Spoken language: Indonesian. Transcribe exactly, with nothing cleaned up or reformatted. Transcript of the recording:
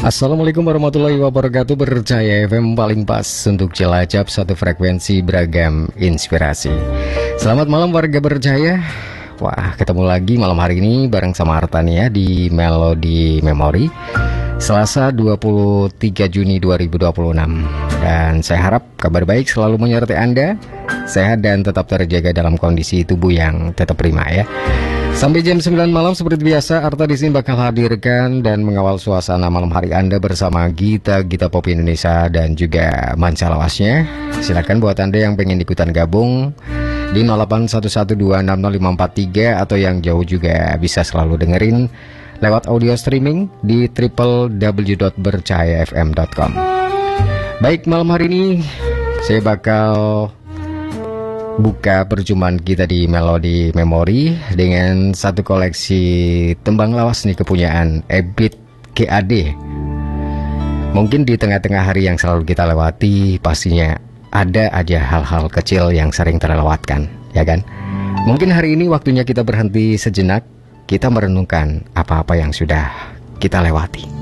Assalamualaikum warahmatullahi wabarakatuh. Berjaya F M paling pas untuk Cilacap, satu frekuensi beragam inspirasi. Selamat malam warga Berjaya. Wah, ketemu lagi malam hari ini bareng sama Artania di Melody Memory, Selasa dua puluh tiga Juni dua ribu dua puluh enam. Dan saya harap kabar baik selalu menyertai Anda, sehat dan tetap terjaga dalam kondisi tubuh yang tetap prima ya. Sampai jam sembilan malam seperti biasa, Arta di sini bakal hadirkan dan mengawal suasana malam hari Anda bersama Gita Gita Pop Indonesia dan juga Manca Lawasnya. Silakan buat Anda yang pengen ikutan gabung di nol delapan satu satu dua enam nol lima empat tiga, atau yang jauh juga bisa selalu dengerin lewat audio streaming di w w w dot bercaya f m dot com. Baik, malam hari ini saya bakal buka perjumpaan kita di Melody Memory dengan satu koleksi tembang lawas nih, kepunyaan Ebit G A D. Mungkin di tengah-tengah hari yang selalu kita lewati, pastinya ada aja hal-hal kecil yang sering terlewatkan, ya kan? Mungkin hari ini waktunya kita berhenti sejenak, kita merenungkan apa-apa yang sudah kita lewati.